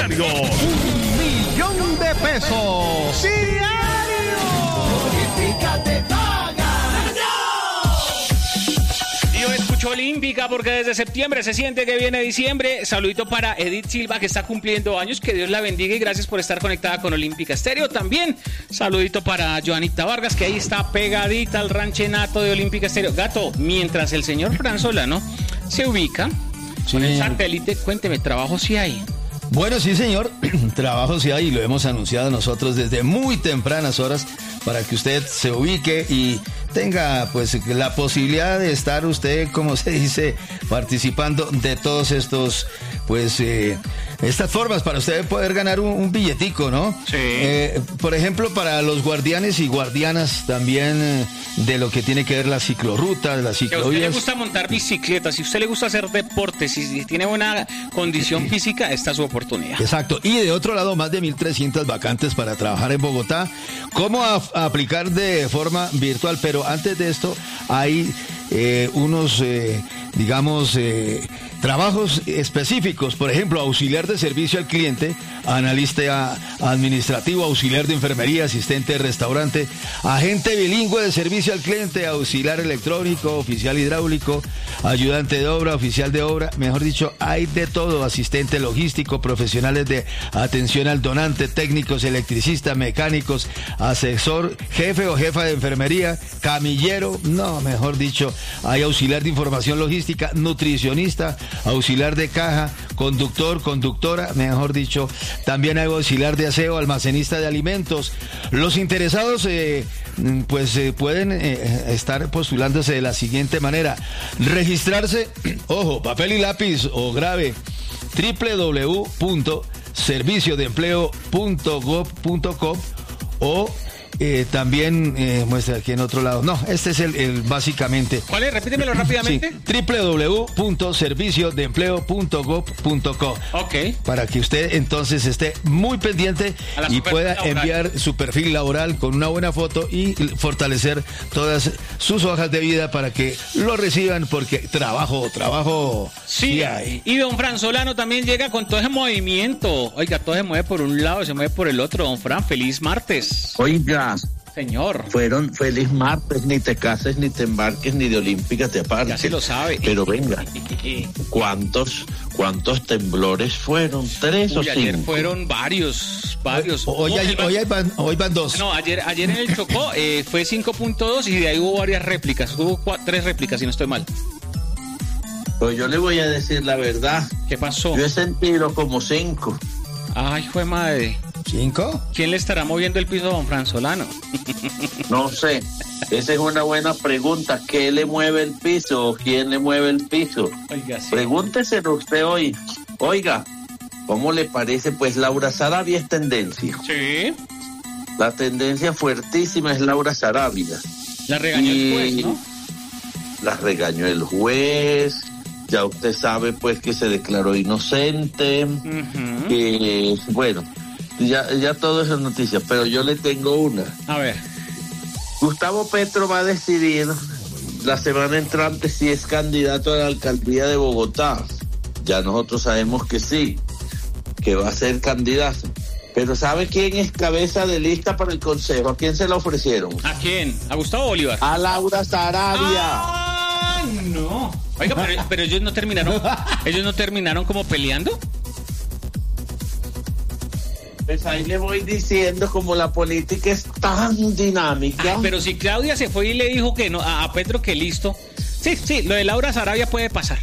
diario. $1.000.000 diario. Olímpica te paga. Yo escucho Olímpica porque desde septiembre se siente que viene diciembre. Saludito para Edith Silva, que está cumpliendo años. Que Dios la bendiga y gracias por estar conectada con Olímpica Estéreo. También saludito para Joanita Vargas, que ahí está pegadita al ranchenato de Olímpica Estéreo. Gato, mientras el señor Fran Solano se ubica con el satélite, cuénteme, ¿trabajo sí hay? Bueno, sí, señor, trabajo sí hay y lo hemos anunciado nosotros desde muy tempranas horas para que usted se ubique y tenga pues la posibilidad de estar usted, como se dice, participando de todos estos pues estas formas para usted poder ganar un billetico, ¿no? Sí. Por ejemplo, para los guardianes y guardianas también de lo que tiene que ver las ciclorrutas, las ciclovías. Si a usted le gusta montar bicicleta, si a usted le gusta hacer deporte, si tiene buena condición física, esta es su oportunidad. Exacto. Y de otro lado, más de 1.300 vacantes para trabajar en Bogotá. ¿Cómo aplicar de forma virtual? Pero antes de esto, hay unos, trabajos específicos. Por ejemplo, auxiliar de servicio al cliente, analista administrativo, auxiliar de enfermería, asistente de restaurante, agente bilingüe de servicio al cliente, auxiliar electrónico, oficial hidráulico, ayudante de obra, oficial de obra, mejor dicho, hay de todo, asistente logístico, profesionales de atención al donante, técnicos, electricistas, mecánicos, asesor, jefe o jefa de enfermería, camillero, no, mejor dicho, hay auxiliar de información logística, nutricionista, auxiliar de caja, conductor, conductora, mejor dicho, también hay auxiliar de aseo, almacenista de alimentos. Los interesados pueden estar postulándose de la siguiente manera: registrarse, ojo, papel y lápiz o grave, www.serviciodeempleo.gov.co o también muestra aquí en otro lado. No, este es el básicamente. ¿Cuál es? Repítemelo rápidamente. Sí, www.serviciodeempleo.gov.co. Ok. Para que usted entonces esté muy pendiente y pueda enviar su perfil laboral con una buena foto y fortalecer todas sus hojas de vida para que lo reciban, porque trabajo sí hay. Y don Fran Solano también llega con todo ese movimiento. Oiga, todo se mueve por un lado, se mueve por el otro. Don Fran, feliz martes. Oiga, señor, fueron feliz martes, ni te cases, ni te embarques, ni de Olímpica te apartes. Ya se lo sabe. Pero venga, ¿cuántos temblores fueron? ¿3 o 5? Ayer fueron varios. Hoy van 2. No, ayer en el Chocó fue 5.2 y de ahí hubo varias réplicas. Hubo 3 réplicas, si no estoy mal. Pues yo le voy a decir la verdad. ¿Qué pasó? Yo he sentido como 5. Ay, jue madre. ¿5? ¿Quién le estará moviendo el piso a don Fran Solano? No sé, esa es una buena pregunta. ¿Qué le mueve el piso o quién le mueve el piso? Oiga, sí. Pregúnteselo usted hoy. Oiga, ¿cómo le parece? Pues Laura Sarabia es tendencia. Sí. La tendencia fuertísima es Laura Sarabia. La regañó el juez, ¿no? La regañó el juez. Ya usted sabe pues que se declaró inocente. Que, bueno, ya todo eso es noticia, pero yo le tengo una. A ver. Gustavo Petro va a decidir la semana entrante si es candidato a la alcaldía de Bogotá. Ya nosotros sabemos que sí, que va a ser candidato. Pero ¿sabe quién es cabeza de lista para el consejo? ¿A quién se la ofrecieron? ¿A quién? ¿A Gustavo Bolívar? A Laura Sarabia. ¡Ah, no! Oiga, pero ellos no terminaron como peleando. Pues ahí le voy diciendo, como la política es tan dinámica. Ay, pero si Claudia se fue y le dijo que no a Petro que listo. Sí, lo de Laura Sarabia puede pasar.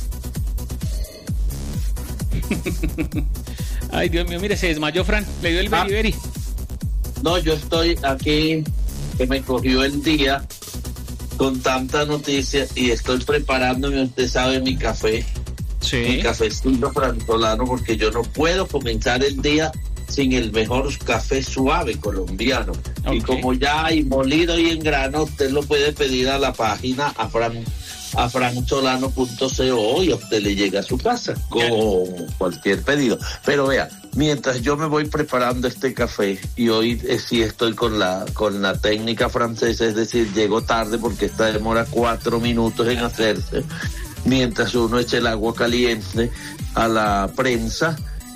Ay, Dios mío, mire, se desmayó Fran, le dio el beriberi. No, yo estoy aquí, que me cogió el día con tanta noticia y estoy preparándome, usted sabe, mi café. Sí. Mi cafecito francolano, porque yo no puedo comenzar el día sin el mejor café suave colombiano. Okay. Y como ya hay molido y en grano, usted lo puede pedir a la página a fransolano.co y a usted le llega a su casa con cualquier pedido. Pero vea, mientras yo me voy preparando este café, y hoy sí estoy con la técnica francesa, es decir, llego tarde porque esta demora 4 minutos en hacerse, mientras uno echa el agua caliente a la prensa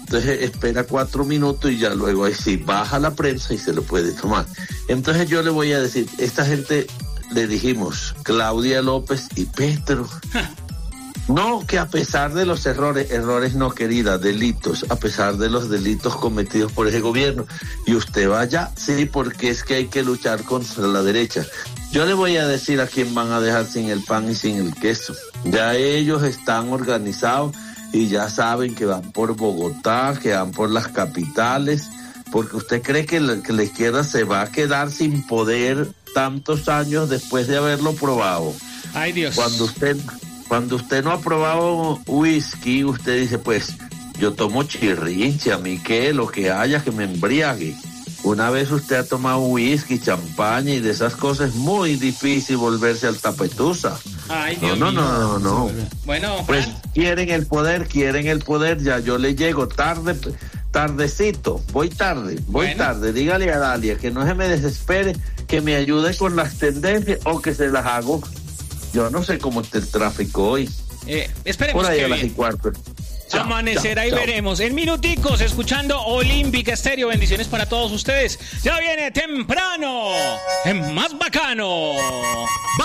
Entonces espera 4 minutos y ya luego ahí sí baja la prensa y se lo puede tomar. Entonces yo le voy a decir, esta gente le dijimos, Claudia López y Petro. No, que a pesar de los errores no, querida, delitos, a pesar de los delitos cometidos por ese gobierno, y usted vaya, sí, porque es que hay que luchar contra la derecha. Yo le voy a decir a quién van a dejar sin el pan y sin el queso. Ya ellos están organizados y ya saben que van por Bogotá, que van por las capitales, porque usted cree que la izquierda se va a quedar sin poder tantos años después de haberlo probado. Ay, Dios. Cuando usted no ha probado whisky, usted dice, pues, yo tomo chirrinche, a mí qué, lo que haya que me embriague. Una vez usted ha tomado whisky, champaña y de esas cosas, es muy difícil volverse al tapetusa. Ay, Dios No. Bueno, pues Fran. quieren el poder, ya yo le llego tardecito, voy tarde, dígale a Dalia que no se me desespere, que me ayude con las tendencias o que se las hago. Yo no sé cómo está el tráfico hoy. Esperemos por ahí que a las bien. 4. Amanecerá y chao. veremos. En minuticos, escuchando Olímpica Estéreo. Bendiciones para todos ustedes. Ya viene temprano, en Más Bacano.